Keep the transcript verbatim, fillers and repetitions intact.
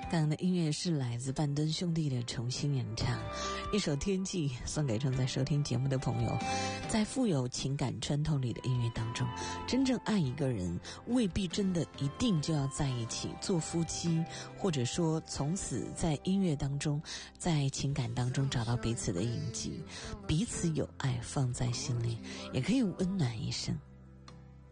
刚刚的音乐是来自半吨兄弟的重新演唱，一首《天际》送给正在收听节目的朋友。在富有情感穿透力的音乐当中，真正爱一个人未必真的一定就要在一起做夫妻，或者说从此在音乐当中，在情感当中找到彼此的印记，彼此有爱放在心里，也可以温暖一生。